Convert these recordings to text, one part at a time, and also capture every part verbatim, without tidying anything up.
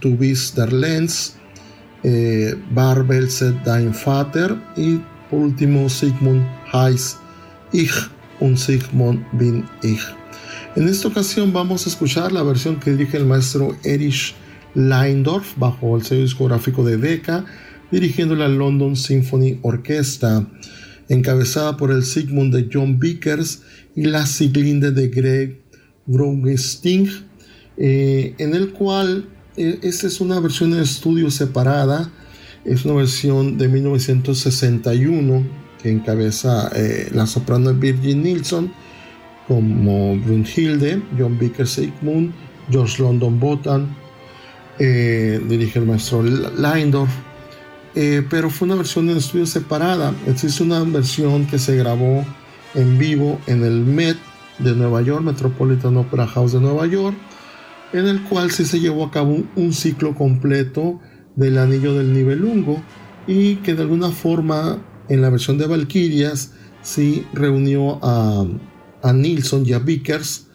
Du bist der Lenz, eh, Barbelset dein Vater y por último Sigmund heißt ich und Sigmund bin ich. En esta ocasión vamos a escuchar la versión que dirige el maestro Erich Leindorf bajo el sello discográfico de Decca, dirigiendo la London Symphony Orchestra, encabezada por el Sigmund de John Vickers y la Sieglinde de Greg Graugesting, eh, en el cual eh, esta es una versión en estudio separada. Es una versión de mil novecientos sesenta y uno que encabeza eh, la soprano Birgit Nilsson como Brunhilde, John Vickers Sigmund, George London Botan, eh, dirige el maestro Leindorf, eh, pero fue una versión en estudio separada. Existe una versión que se grabó en vivo en el Met de Nueva York, Metropolitan Opera House de Nueva York, en el cual sí se llevó a cabo un, un ciclo completo del Anillo del Nibelungo, y que de alguna forma en la versión de Valquirias sí reunió a, a Nilsson y a Vickers,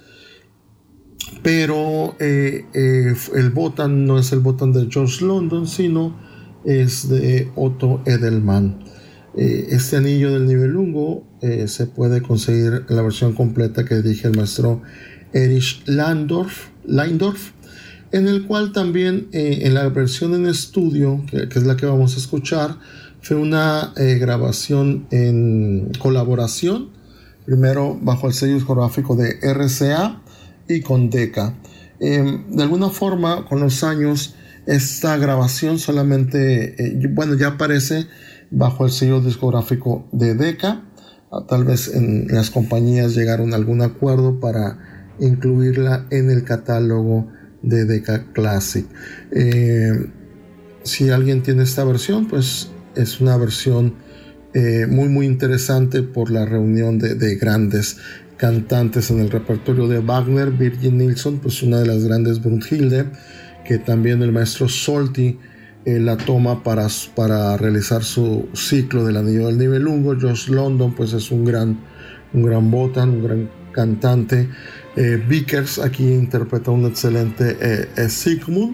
pero eh, eh, el Botan no es el Botan de George London, sino es de Otto Edelmann. Eh, este Anillo del Nibelungo eh, se puede conseguir en la versión completa que dirige el maestro Erich Leindorf, Leindorf en el cual también eh, en la versión en estudio, que, que es la que vamos a escuchar, fue una eh, grabación en colaboración, primero bajo el sello discográfico de R C A y con Decca. Eh, de alguna forma, con los años, esta grabación solamente, eh, bueno, ya aparece bajo el sello discográfico de Decca. Tal vez en las compañías llegaron a algún acuerdo para incluirla en el catálogo de Decca Classic. Eh, si alguien tiene esta versión, pues es una versión eh, muy muy interesante por la reunión de, de grandes cantantes en el repertorio de Wagner. Birgit Nilsson, pues una de las grandes Brunhilde, que también el maestro Solti eh, la toma para, para realizar su ciclo del Anillo del Nibelungo. George London, pues es un gran, un gran Botan, un gran cantante. Eh, Vickers aquí interpreta un excelente eh, Sigmund,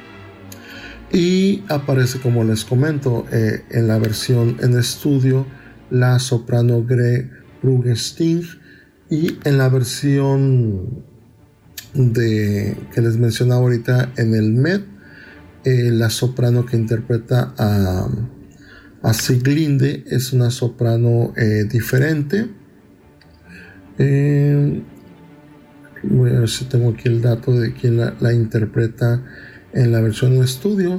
y aparece, como les comento, eh, en la versión en estudio la soprano Greg Graugesting, y en la versión de que les mencionaba ahorita en el Met, eh, la soprano que interpreta a, a Sieglinde es una soprano eh, diferente. Eh, voy a ver si tengo aquí el dato de quién la, la interpreta en la versión en estudio.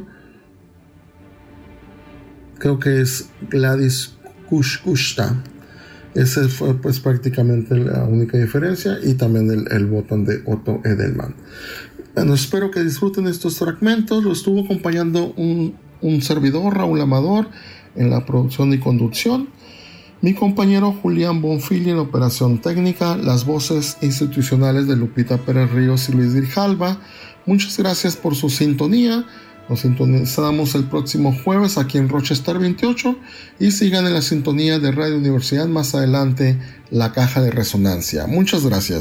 Creo que es Gladys Kushkushta. Esa fue pues prácticamente la única diferencia, y también el, el botón de Otto Edelmann. Bueno, espero que disfruten estos fragmentos. Lo estuvo acompañando un, un servidor, Raúl Amador, en la producción y conducción. Mi compañero Julián Bonfili en la operación técnica, las voces institucionales de Lupita Pérez Ríos y Luis Grijalva. Muchas gracias por su sintonía. Nos sintonizamos el próximo jueves aquí en Rochester veintiocho, y sigan en la sintonía de Radio Universidad más adelante, La Caja de Resonancia. Muchas gracias.